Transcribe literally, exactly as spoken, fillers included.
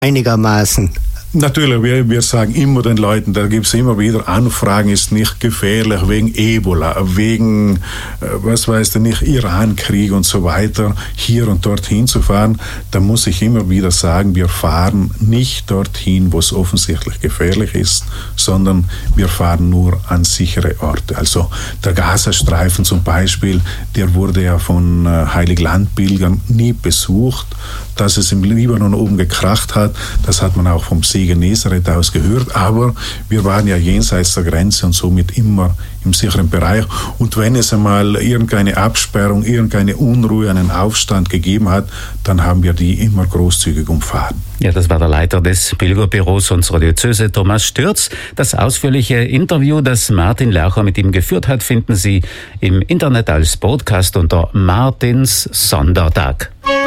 einigermaßen? Natürlich, wir, wir sagen immer den Leuten, da gibt es immer wieder Anfragen, ist nicht gefährlich wegen Ebola, wegen, was weiß ich nicht, Irankrieg und so weiter, hier und dorthin zu fahren. Da muss ich immer wieder sagen, wir fahren nicht dorthin, wo es offensichtlich gefährlich ist, sondern wir fahren nur an sichere Orte. Also der Gazastreifen zum Beispiel, der wurde ja von Heiliglandpilgern nie besucht. Dass es im Libanon oben gekracht hat, das hat man auch vom See Genezareth aus gehört, aber wir waren ja jenseits der Grenze und somit immer im sicheren Bereich. Und wenn es einmal irgendeine Absperrung, irgendeine Unruhe, einen Aufstand gegeben hat, dann haben wir die immer großzügig umfahren. Ja, das war der Leiter des Pilgerbüros unserer Diözese, Thomas Stürz. Das ausführliche Interview, das Martin Lercher mit ihm geführt hat, finden Sie im Internet als Podcast unter Martins Sondertag.